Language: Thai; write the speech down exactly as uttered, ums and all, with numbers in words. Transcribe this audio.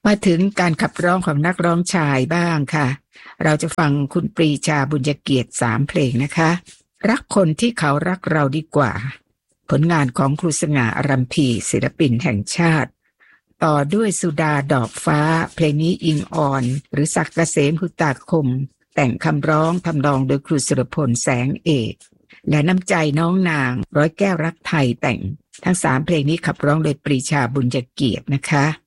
มาถึงการขับร้องของนักร้องชายบ้างค่ะเราจะฟังคุณปรีชาบุญเกียรติสามเพลงนะคะรักคนที่เขารักเราดีกว่าผลงานของครูสง่าอรัมพีศิลปินแห่งชาติต่อด้วยสุดาดอกฟ้าเพลงนี้อิงออนหรือศักดิ์เกษมหุตาคมแต่งคำร้องทำนองโดยครูสุรพลแสงเอกและน้ำใจน้องนางร้อยแก้วรักไทยแต่งทั้งสามเพลงนี้ขับร้องโดยปรีชาบุญเกียรตินะคะ